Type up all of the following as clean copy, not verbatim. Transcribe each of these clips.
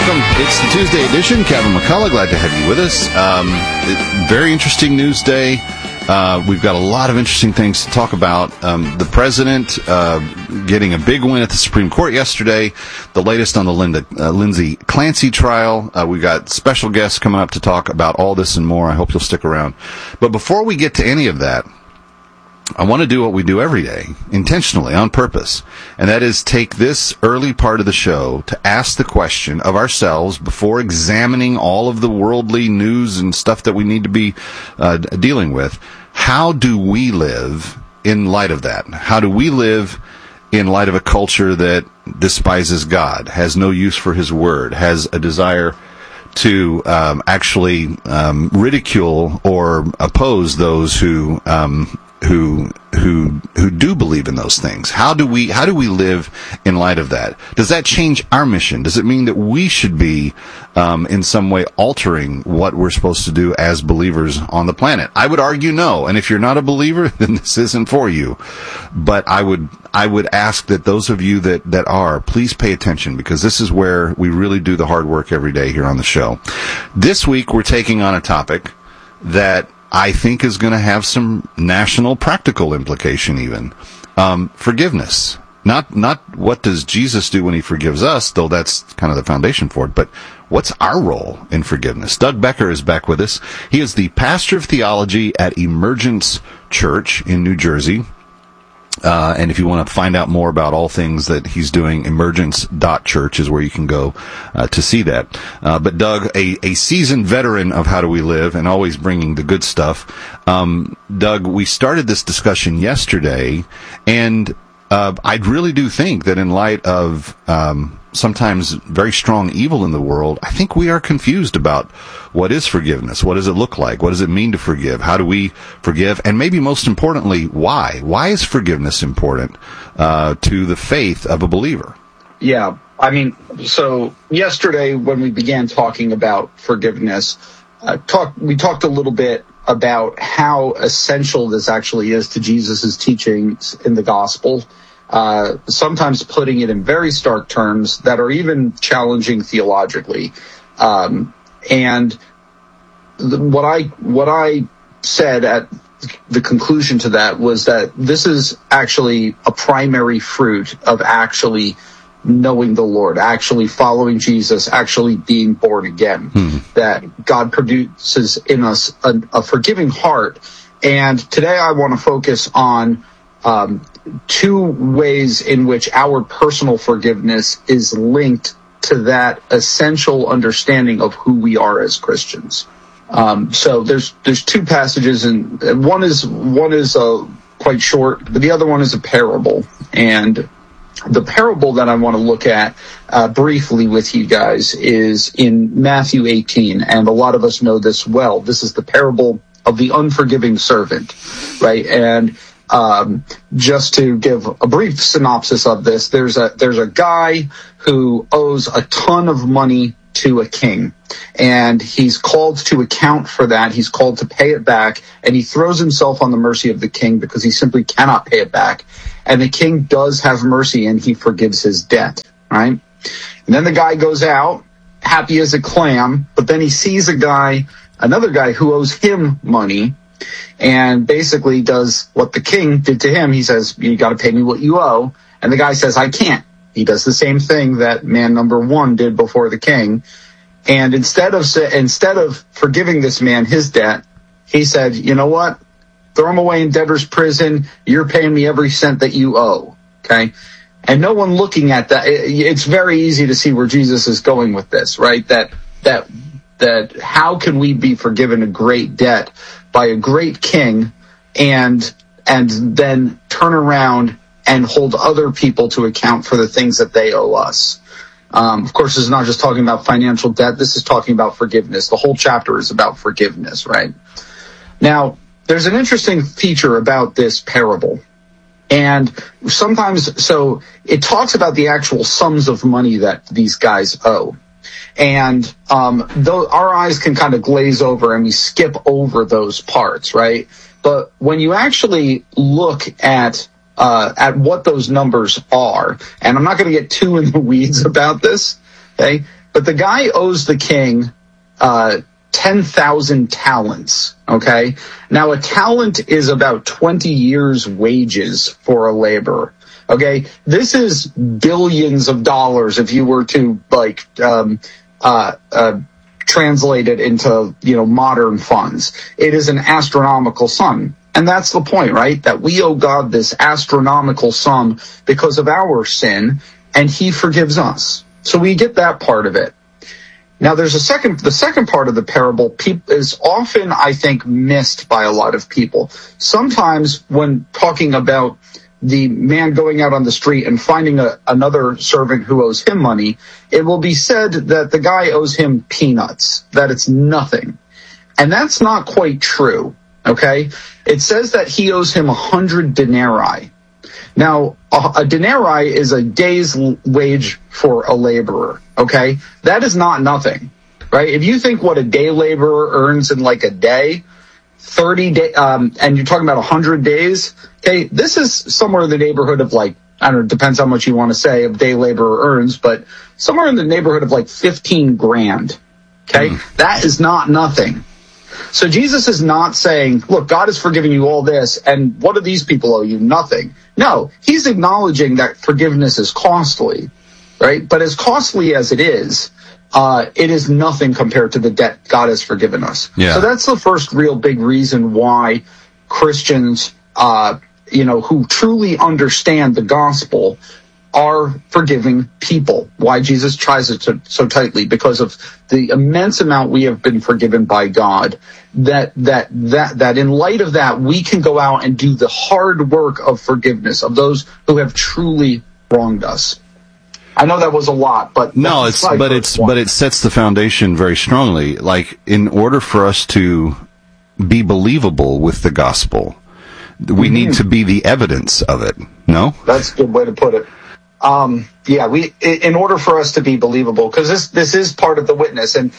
welcome. It's the Tuesday edition. Kevin McCullough, glad to have you with us. Very interesting news day. We've got a lot of interesting things to talk about. The president getting a big win at the Supreme Court yesterday. The latest on the Lindsay Clancy trial. We've got special guests coming up to talk about all this and more. I hope you'll stick around. But before we get to any of that, I want to do what we do every day, intentionally, on purpose, and that is take this early part of the show to ask the question of ourselves before examining all of the worldly news and stuff that we need to be dealing with. How do we live in light of that? How do we live in light of a culture that despises God, has no use for His Word, has a desire to actually ridicule or oppose those who do believe in those things? How do we live in light of that? Does that change our mission? Does it mean that we should be in some way altering what we're supposed to do as believers on the planet? I would argue no. And if you're not a believer, then this isn't for you. But I would ask that those of you that are, please pay attention, because this is where we really do the hard work every day here on the show. This week we're taking on a topic that I think is going to have some national practical implication even. Forgiveness. Not what does Jesus do when He forgives us, though that's kind of the foundation for it, but what's our role in forgiveness? Doug Becker is back with us. He is the pastor of theology at Emergence Church in New Jersey. And if you want to find out more about all things that he's doing, emergence.church is where you can go to see that. But Doug, a seasoned veteran of How Do We Live and always bringing the good stuff. Doug, we started this discussion yesterday, and I really do think that in light of sometimes very strong evil in the world, I think we are confused about what is forgiveness. What does it look like? What does it mean to forgive? How do we forgive? And maybe most importantly, why? Why is forgiveness important to the faith of a believer? Yeah, I mean, so yesterday when we began talking about forgiveness, we talked a little bit about how essential this actually is to Jesus' teachings in the gospel. Sometimes putting it in very stark terms that are even challenging theologically. And what I said at the conclusion to that was that this is actually a primary fruit of actually knowing the Lord, actually following Jesus, actually being born again, that God produces in us a forgiving heart. And today I want to focus on two ways in which our personal forgiveness is linked to that essential understanding of who we are as Christians. So there's two passages, and one is quite short, but the other one is a parable. And the parable that I want to look at briefly with you guys is in Matthew 18, and a lot of us know this well. This is the parable of the unforgiving servant, right? And just to give a brief synopsis of this, there's a guy who owes a ton of money to a king, and he's called to account for that. He's called to pay it back, and he throws himself on the mercy of the king because he simply cannot pay it back. And the king does have mercy, and he forgives his debt, right? And then the guy goes out, happy as a clam, but then he sees another guy who owes him money, and basically does what the king did to him. He says, you got to pay me what you owe. And the guy says, I can't. He does the same thing that man number one did before the king. And instead of forgiving this man his debt, he said, you know what? Throw him away in debtor's prison. You're paying me every cent that you owe. Okay. And no one looking at that, it's very easy to see where Jesus is going with this, right? That how can we be forgiven a great debt by a great king and then turn around and hold other people to account for the things that they owe us? Of course, this is not just talking about financial debt. This is talking about forgiveness. The whole chapter is about forgiveness, right? Now, there's an interesting feature about this parable. And sometimes, so it talks about the actual sums of money that these guys owe. And though our eyes can kind of glaze over and we skip over those parts, right? But when you actually look at what those numbers are, and I'm not going to get too in the weeds about this, okay? But the guy owes the king 10,000 talents, okay? Now, a talent is about 20 years' wages for a laborer, okay? This is billions of dollars if you were to, like, translate it into, modern funds. It is an astronomical sum. And that's the point, right? That we owe God this astronomical sum because of our sin, and he forgives us. So we get that part of it. Now, the second part of the parable is often, I think, missed by a lot of people. Sometimes when talking about the man going out on the street and finding another servant who owes him money, it will be said that the guy owes him peanuts, that it's nothing. And that's not quite true, okay? It says that he owes him 100 denarii. Now, a denarii is a day's wage for a laborer, okay? That is not nothing, right? If you think what a day laborer earns in like a day, 30 days, and you're talking about 100 days, okay, this is somewhere in the neighborhood of like, I don't know, depends how much you want to say a day laborer earns, but somewhere in the neighborhood of like 15 grand, okay? That is not nothing. So Jesus is not saying, look, God has forgiven you all this, and what do these people owe you? Nothing. No, he's acknowledging that forgiveness is costly, right? But as costly as it is nothing compared to the debt God has forgiven us. Yeah. So that's the first real big reason why Christians, who truly understand the gospel are forgiving people. Why Jesus tries it so tightly, because of the immense amount we have been forgiven by God, that in light of that, we can go out and do the hard work of forgiveness of those who have truly wronged us. I know that was a lot, but no, it sets the foundation very strongly. Like, in order for us to be believable with the gospel, we need to be the evidence of it. No? That's a good way to put it. In order for us to be believable, because this is part of the witness, and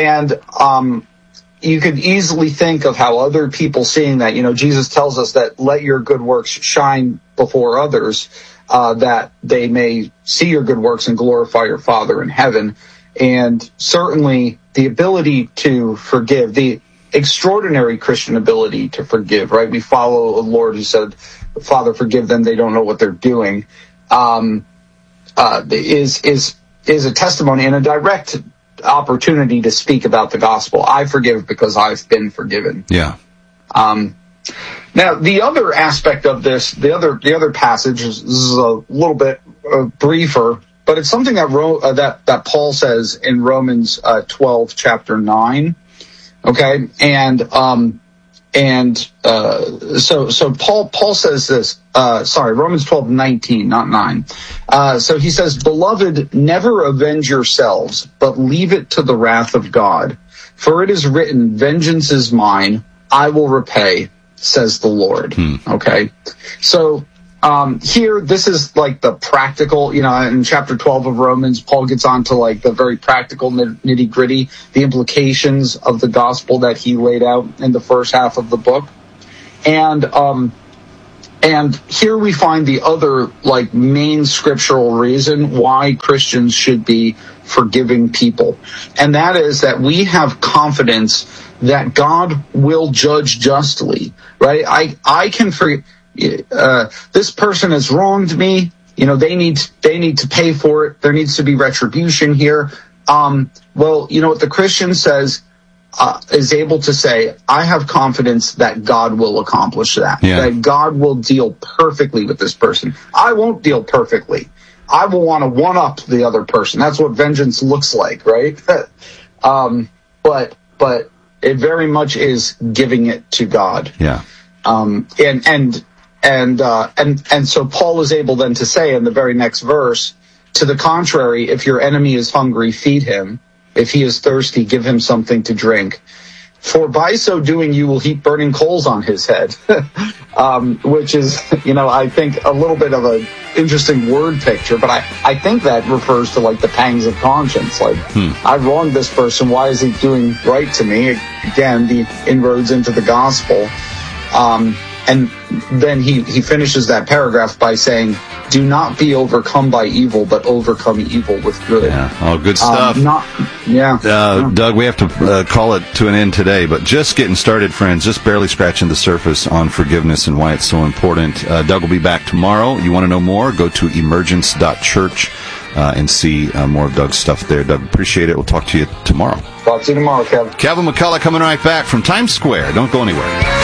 you could easily think of how other people seeing that, Jesus tells us that let your good works shine before others, that they may see your good works and glorify your Father in heaven. And certainly the ability to forgive, the extraordinary Christian ability to forgive, right? We follow a Lord who said, Father, forgive them, they don't know what they're doing, is a testimony and a direct opportunity to speak about the gospel. I forgive because I've been forgiven. Yeah. Now, the other aspect of this, the other passage is a little bit briefer, but it's something that Paul says in Romans 12, chapter 9. Okay, so Paul says this. Romans 12:19, not 9. So he says, "Beloved, never avenge yourselves, but leave it to the wrath of God. For it is written, vengeance is mine, I will repay, says the Lord." Okay, so here, this is like the practical, in chapter 12 of Romans, Paul gets on to like the very practical nitty gritty, the implications of the gospel that he laid out in the first half of the book. And here we find the other like main scriptural reason why Christians should be forgiving people. And that is that we have confidence that God will judge justly, right? I can forgive. This person has wronged me. They need to pay for it. There needs to be retribution here. Well, what the Christian says is able to say, I have confidence that God will accomplish that. Yeah. That God will deal perfectly with this person. I won't deal perfectly. I will want to one-up the other person. That's what vengeance looks like, right? But it very much is giving it to God. Yeah. And so Paul is able then to say in the very next verse, to the contrary, if your enemy is hungry, feed him. If he is thirsty, give him something to drink. For by so doing, you will heap burning coals on his head. Which is, I think a little bit of an interesting word picture, but I think that refers to like the pangs of conscience. Like, I wronged this person. Why is he doing right to me? Again, the inroads into the gospel. And then he finishes that paragraph by saying, do not be overcome by evil, but overcome evil with good. Yeah. Oh, good stuff. Doug, we have to call it to an end today, but just getting started, friends, just barely scratching the surface on forgiveness and why it's so important. Doug will be back tomorrow. You want to know more? Go to emergence.church and see more of Doug's stuff there. Doug, appreciate it. We'll talk to you tomorrow. Talk to you tomorrow, Kevin. Kevin McCullough coming right back from Times Square. Don't go anywhere.